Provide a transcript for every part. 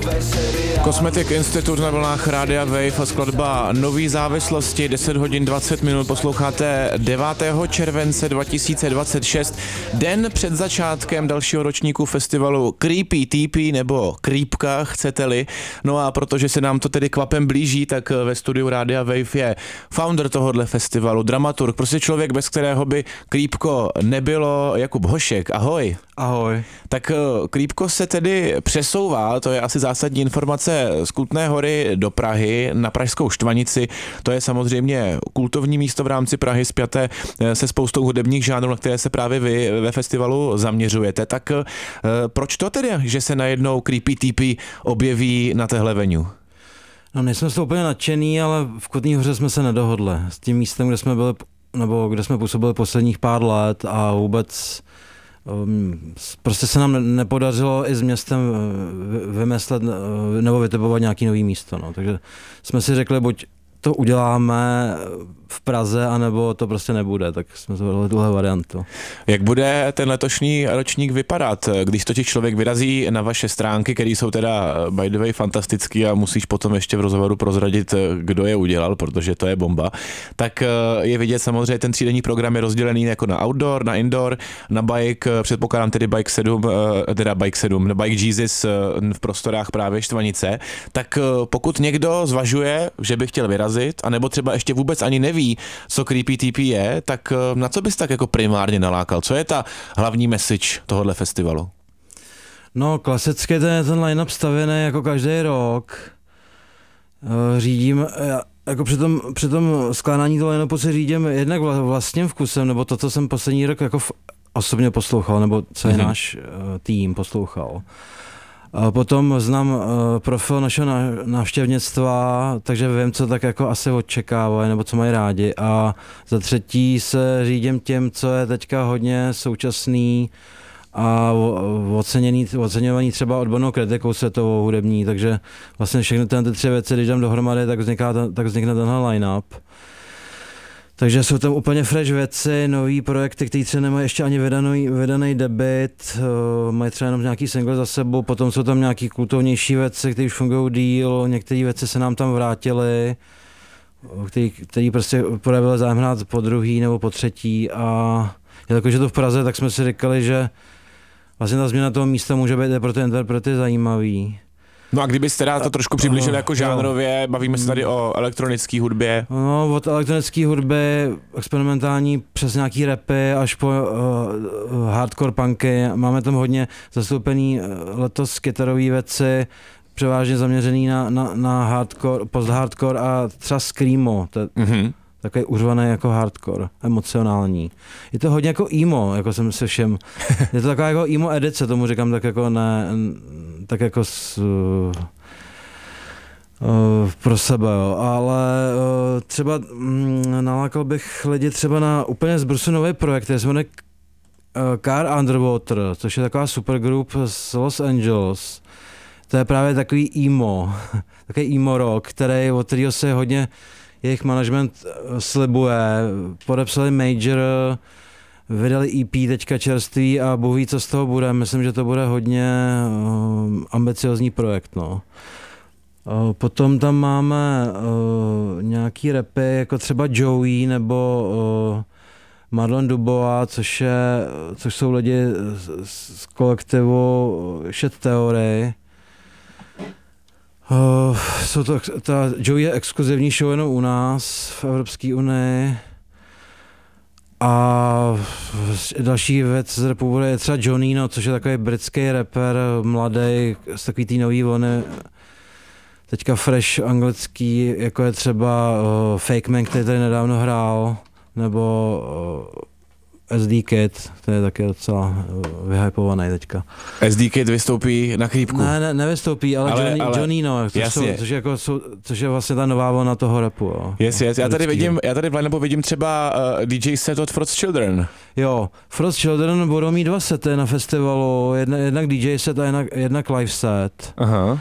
Cosmetic Institute na vlnách Rádia Wave a skladba Nový závislosti, 10 hodin 20 minut, posloucháte 9. července 2026, den před začátkem dalšího ročníku festivalu Creepy TP nebo Creepka, chcete-li. No a protože se nám to tedy kvapem blíží, tak ve studiu Rádia Wave je founder tohohle festivalu, dramaturg, prostě člověk, bez kterého by Creepko nebylo, Jakub Hošek. Ahoj. Ahoj. Tak Creepko se tedy přesouvá, to je asi zásadní informace, z Kutné Hory do Prahy na pražskou Štvanici. To je samozřejmě kultovní místo v rámci Prahy spjaté se spoustou hudebních žánrů, na které se právě vy ve festivalu zaměřujete. Tak proč to tedy, že se najednou Creepy TP objeví na téhle venue? No, nejsme z toho úplně nadšený, ale v Kutné Hoře jsme se nedohodli. S tím místem, kde jsme byli, nebo kde jsme působili posledních pár let a vůbec prostě se nám nepodařilo i s městem vymyslet nebo vytipovat nějaký nový místo. No. Takže jsme si řekli, buď to uděláme v Praze, anebo to prostě nebude, tak jsme zvolili tuhle variantu. Jak bude ten letošní ročník vypadat, když totiž člověk vyrazí na vaše stránky, které jsou teda by the way fantastický a musíš potom ještě v rozhovoru prozradit, kdo je udělal, protože to je bomba, tak je vidět samozřejmě, ten třídenní program je rozdělený jako na outdoor, na indoor, na bike, předpokládám tedy Bike Jesus v prostorách právě Štvanice, tak pokud někdo zvažuje, že by chtěl vyrazit, anebo třeba ještě vůbec ani neví, co Creepy TP je, tak na co bys tak jako primárně nalákal? Co je ta hlavní message tohohle festivalu? No, klasicky ten line-up stavěný jako každý rok. Řídím, jako při tom skládání toho line-upu se řídím jednak vlastním vkusem, nebo to, co jsem poslední rok jako osobně poslouchal, nebo co je náš tým poslouchal. Potom znám profil našeho návštěvnictva, takže vím, co tak jako asi očekávají, nebo co mají rádi. A za třetí se řídím tím, co je teďka hodně současný a oceňovaný třeba odbornou kritikou světovou hudební, takže vlastně všechny ty tři věci, když dám dohromady, tak vznikne tenhle line-up. Takže jsou tam úplně fresh věci, nový projekty, které třeba nemají ještě ani vydaný debut, mají třeba jenom nějaký single za sebou, potom jsou tam nějaký kultovnější věci, které už fungují díl, některé věci se nám tam vrátily, které prostě projevily zájem hrát po druhý nebo po třetí a jelikož je to v Praze, tak jsme si říkali, že vlastně ta změna toho místa může být i pro ty interprety zajímavý. No a kdybyste rád to trošku přiblížili jako žánrově, bavíme se tady o elektronické hudbě. No, od elektronické hudby, experimentální přes nějaký rapy až po hardcore punky. Máme tam hodně zastoupený letos kytarové věci, převážně zaměřený na hardcore, post-hardcore a třeba screamo. Takový uřvaný jako hardcore, emocionální. Je to hodně jako emo, jako jsem se všem. Je to taková jako emo edice, tomu říkám tak jako tak jako pro sebe, jo. Ale třeba nalákal bych lidi třeba na úplně zbrsu nový projekt, který se jmenuje Car Underwater, což je taková supergroup z Los Angeles. To je právě takový emo, takový emo rock, od kterého se hodně jejich management slibuje, podepsali major, vydali EP teďka čerství a Bůh ví, co z toho bude. Myslím, že to bude hodně ambiciozní projekt. No. Potom tam máme nějaký rapy, jako třeba Joey nebo Marlon Dubois, což jsou lidi z kolektivu Shed Theory. Ta Joey je exkluzivní show jenom u nás v Evropské unii a další věc z rapu je třeba Johnino, což je takový britský rapper, mladý, z takový tý nový vlny, teďka fresh anglický, jako je třeba Fake Man, který tady nedávno hrál, nebo SD Kid, to je taky docela vyhypovaný teďka. SD Kid vystoupí na Creepku? Ne, nevystoupí, ale Johnino, což je vlastně ta nová vlna toho rapu. Jo. Yes. Já tady v line-upu vidím třeba DJ set od Frost Children. Jo, Frost Children budou mít 2 sety na festivalu, jednak DJ set a jednak live set. Aha.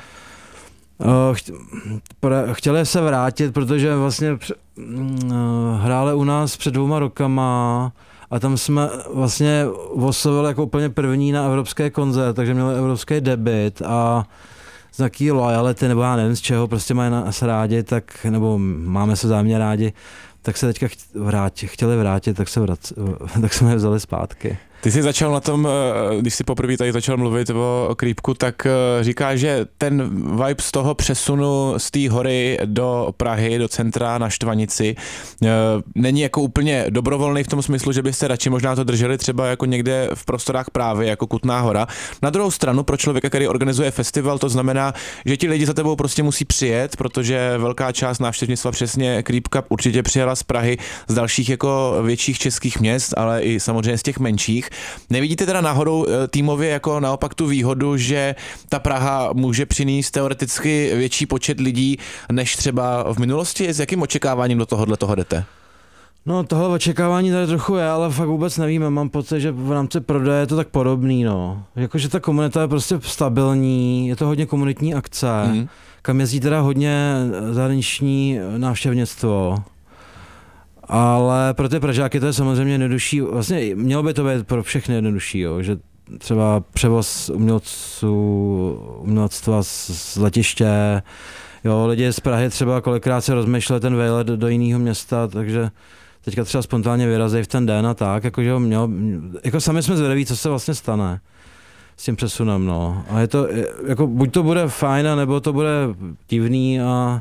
Chtěli se vrátit, protože vlastně hráli u nás před 2 rokama a tam jsme vlastně oslovili jako úplně první na evropské koncert, takže měli evropský debut a z nějaký loyalty, nebo já nevím z čeho, prostě mají nás rádi, tak, nebo máme se vzájemně rádi, tak se teďka chtěli vrátit, tak jsme je vzali zpátky. Ty jsi začal na tom, když jsi poprvé tady začal mluvit o Creepku, tak říkáš, že ten vibe z toho přesunu z té hory do Prahy, do centra na Štvanici, není jako úplně dobrovolný v tom smyslu, že byste radši možná to drželi třeba jako někde v prostorách Právy, jako Kutná Hora. Na druhou stranu pro člověka, který organizuje festival, to znamená, že ti lidi za tebou prostě musí přijet, protože velká část návštěvnictva, přesně Creepka, určitě přijela z Prahy, z dalších jako větších českých měst, ale i samozřejmě z těch menších. Nevidíte teda náhodou týmově jako naopak tu výhodu, že ta Praha může přinést teoreticky větší počet lidí než třeba v minulosti? S jakým očekáváním do toho jdete? No tohle očekávání tady trochu je, ale fakt vůbec nevíme. Mám pocit, že v rámci prodeje je to tak podobný, no. Jakože ta komunita je prostě stabilní, je to hodně komunitní akce, kam jezdí teda hodně zahraniční návštěvnictvo. Ale pro ty Pražáky to je samozřejmě jednodušší, vlastně mělo by to být pro všechny jednodušší, jo, že třeba převoz umělectva z letiště, jo, lidi z Prahy třeba kolikrát se rozmýšleli ten vejlet do jiného města, takže teďka třeba spontánně vyrazí v ten den a tak, jakože jako sami jsme zvědaví, co se vlastně stane s tím přesunem, no. A je to, jako buď to bude fajn, nebo to bude divný a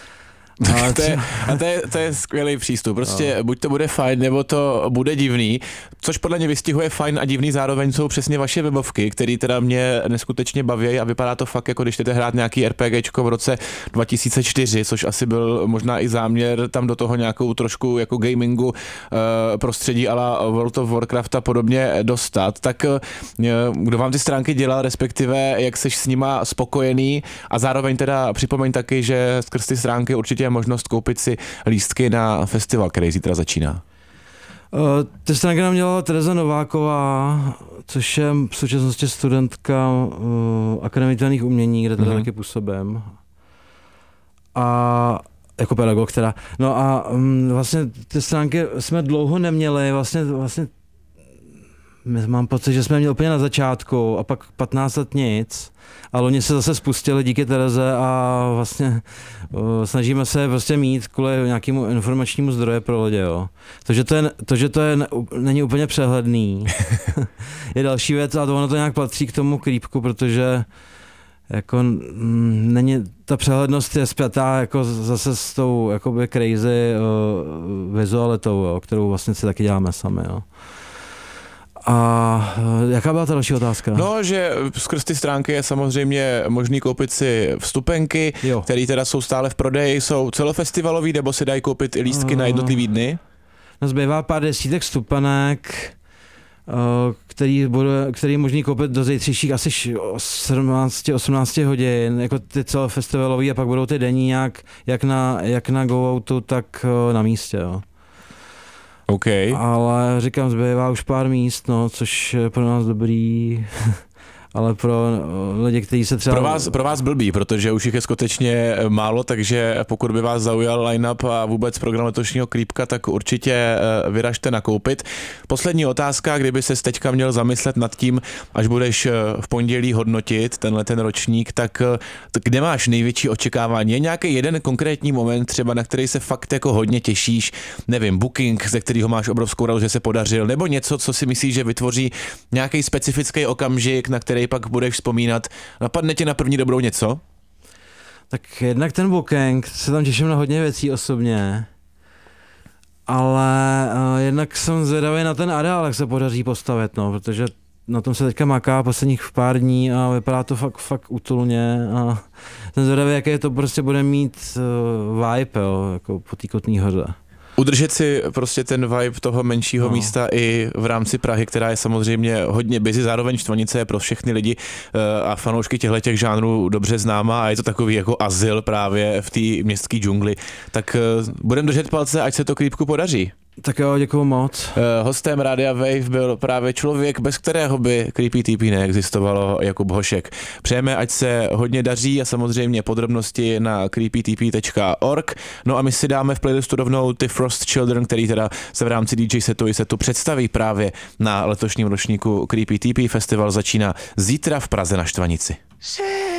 to je skvělý přístup. Prostě buď to bude fajn, nebo to bude divný, což podle mě vystihuje fajn a divný zároveň jsou přesně vaše webovky, které teda mě neskutečně baví a vypadá to fakt jako když jdete hrát nějaký RPGčko v roce 2004, což asi byl možná i záměr tam do toho nějakou trošku jako gamingu prostředí a la World of Warcraft a podobně dostat. Tak kdo vám ty stránky dělal, respektive jak seš s nima spokojený a zároveň teda připomeň taky, že skrz ty stránky určitě možnost koupit si lístky na festival, který zítra začíná. Ty stránky nám dělala Tereza Nováková, což je v současnosti studentka Akademie výtvarných umění, kde teda taky působím. A jako pedagog teda. No a vlastně ty stránky jsme dlouho neměli, vlastně mám pocit, že jsme je měli úplně na začátku a pak 15 let nic. A loni se zase spustili díky Tereze a vlastně snažíme se prostě mít kvůli nějakému informačnímu zdroje pro lidi, jo. To, že to není úplně přehledný, je další věc, ale ono to nějak patří k tomu Creepku, protože jako není, ta přehlednost je spjatá jako zase s tou jakoby crazy vizualitou, jo, kterou vlastně si taky děláme sami, jo. A jaká byla ta další otázka? No, že skrz ty stránky je samozřejmě možný koupit si vstupenky, které teda jsou stále v prodeji, jsou celofestivalový, nebo se dají koupit i lístky na jednotlivý dny? No, zbývá pár desítek vstupenek, který je možný koupit do zítřejších asi 17-18 hodin, jako ty celofestivalový a pak budou ty denní jak na Go Outu, tak na místě, jo. Okay. Ale říkám, zbývá už pár míst, no, což je pro nás dobrý, ale pro lidi, kteří se třeba... Pro vás blbý, protože už jich je skutečně málo, takže pokud by vás zaujal line-up a vůbec program letošního Creepka, tak určitě vyražte nakoupit. Poslední otázka, kdyby ses teďka měl zamyslet nad tím, až budeš v pondělí hodnotit ten ročník, tak kde máš největší očekávání? Je nějaký jeden konkrétní moment třeba, na který se fakt jako hodně těšíš, nevím, booking, ze kterého máš obrovskou radost, že se podařil, nebo něco, co si myslíš, že vytvoří nějaký specifický okamžik, na který pak budeš vzpomínat. Napadne ti na první dobrou něco? Tak jednak ten booking, se tam těším na hodně věcí osobně, ale jednak jsem zvědavý na ten areál, jak se podaří postavit, no, protože na tom se teďka maká posledních pár dní a vypadá to fakt útulně a jsem zvědavý, jaký to prostě bude mít vibe, jo, jako po té Kutné Hoře. Udržet si prostě ten vibe toho menšího místa i v rámci Prahy, která je samozřejmě hodně busy, zároveň Štvanice je pro všechny lidi a fanoušky těchto žánrů dobře známá a je to takový jako azyl právě v té městské džungli. Tak budeme držet palce, ať se to Creepku podaří. Tak jo, děkuju moc. Hostem Rádia Wave byl právě člověk, bez kterého by Creepy TP neexistovalo, Jakub Hošek. Přejeme, ať se hodně daří a samozřejmě podrobnosti na creepytp.org. No a my si dáme v playlistu rovnou ty Frost Children, který teda se v rámci DJ setu představí právě na letošním ročníku Creepy TP. Festival začíná zítra v Praze na Štvanici.